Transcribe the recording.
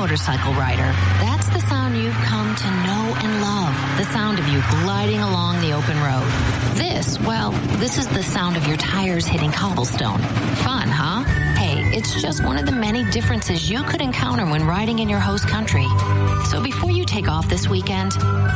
motorcycle rider. That's the sound you've come to know and love. The sound of you gliding along the open road. This is the sound of your tires hitting cobblestone. Fun, huh? Hey, it's just one of the many differences you could encounter when riding in your host country. So before you take off this weekend,